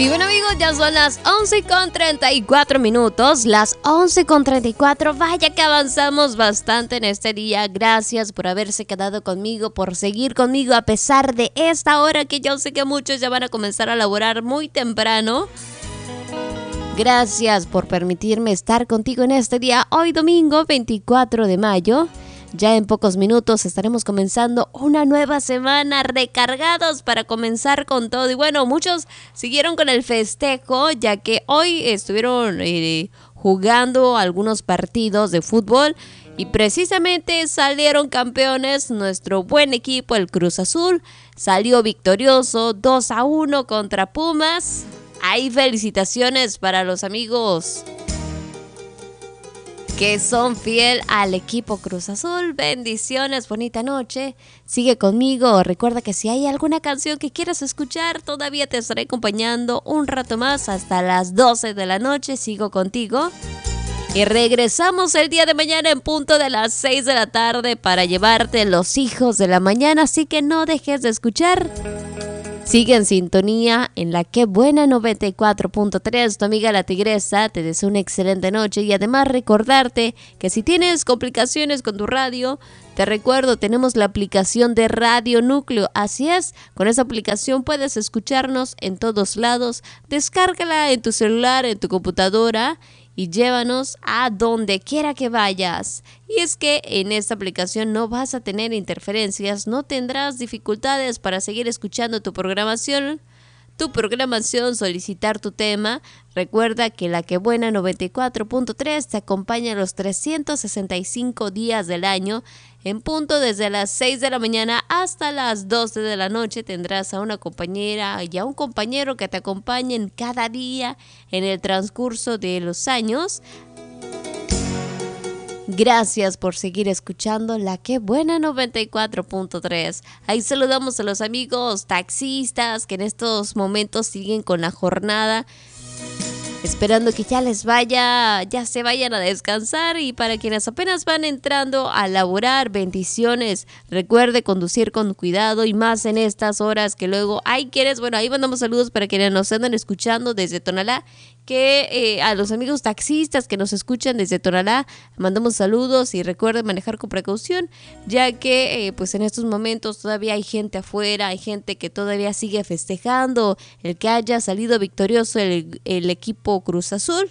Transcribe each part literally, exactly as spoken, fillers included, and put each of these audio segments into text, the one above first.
Y bueno amigos, ya son las once con treinta y cuatro minutos, las once con treinta y cuatro, vaya que avanzamos bastante en este día. Gracias por haberse quedado conmigo, por seguir conmigo a pesar de esta hora que yo sé que muchos ya van a comenzar a laborar muy temprano. Gracias por permitirme estar contigo en este día, hoy domingo veinticuatro de mayo. Ya en pocos minutos estaremos comenzando una nueva semana, recargados para comenzar con todo. Y bueno, muchos siguieron con el festejo, ya que hoy estuvieron eh, jugando algunos partidos de fútbol y precisamente salieron campeones. Nuestro buen equipo, el Cruz Azul, salió victorioso dos a uno contra Pumas. Hay felicitaciones para los amigos que son fiel al equipo Cruz Azul. Bendiciones, bonita noche. Sigue conmigo. Recuerda que si hay alguna canción que quieras escuchar, todavía te estaré acompañando un rato más hasta las doce de la noche. Sigo contigo. Y regresamos el día de mañana en punto de las seis de la tarde para llevarte los hijos de la mañana. Así que no dejes de escuchar. Sigue en sintonía en la Que Buena noventa y cuatro punto tres. Tu amiga La Tigresa te desea una excelente noche y además recordarte que si tienes complicaciones con tu radio, te recuerdo, tenemos la aplicación de Radio Núcleo. Así es, con esa aplicación puedes escucharnos en todos lados. Descárgala en tu celular, en tu computadora y llévanos a donde quiera que vayas. Y es que en esta aplicación no vas a tener interferencias, no tendrás dificultades para seguir escuchando tu programación, tu programación, solicitar tu tema. Recuerda que la Que Buena noventa y cuatro punto tres te acompaña los trescientos sesenta y cinco días del año. En punto desde las seis de la mañana hasta las doce de la noche tendrás a una compañera y a un compañero que te acompañen cada día en el transcurso de los años. Gracias por seguir escuchando la Que Buena noventa y cuatro punto tres. Ahí saludamos a los amigos taxistas que en estos momentos siguen con la jornada, esperando que ya les vaya, ya se vayan a descansar. Y para quienes apenas van entrando a laborar, bendiciones. Recuerde conducir con cuidado y más en estas horas que luego hay quienes, bueno, ahí mandamos saludos para quienes nos andan escuchando desde Tonalá, que eh, a los amigos taxistas que nos escuchan desde Tonalá, mandamos saludos y recuerden manejar con precaución, ya que eh, pues en estos momentos todavía hay gente afuera, hay gente que todavía sigue festejando el que haya salido victorioso el, el equipo Cruz Azul.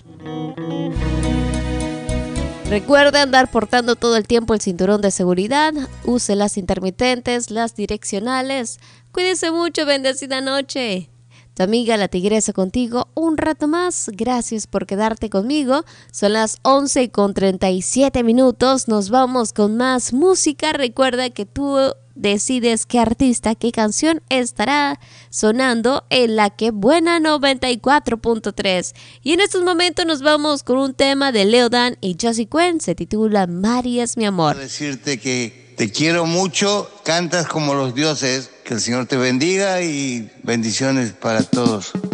Recuerde andar portando todo el tiempo el cinturón de seguridad, use las intermitentes, las direccionales. Cuídense mucho, bendecida noche. Tu amiga La Tigresa contigo un rato más. Gracias por quedarte conmigo. Son las once con treinta y siete minutos. Nos vamos con más música. Recuerda que tú decides qué artista, qué canción estará sonando en la Que Buena noventa y cuatro punto tres. Y en estos momentos nos vamos con un tema de Leo Dan y Josie Cuen. Se titula Mari es mi amor. Quiero decirte que te quiero mucho, cantas como los dioses. Que el Señor te bendiga y bendiciones para todos.